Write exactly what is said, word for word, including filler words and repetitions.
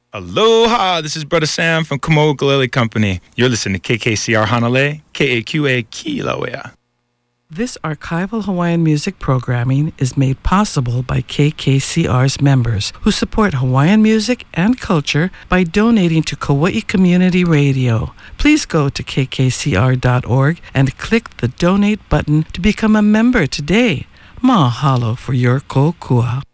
Aloha, this is Brother Sam from Kamo Galili Company. You're listening to K K C R Hanalei, K A Q A Kilauea. This archival Hawaiian music programming is made possible by K K C R's members who support Hawaiian music and culture by donating to Kauai Community Radio. Please go to k k c r dot org and click the donate button to become a member today. Mahalo for your kokua.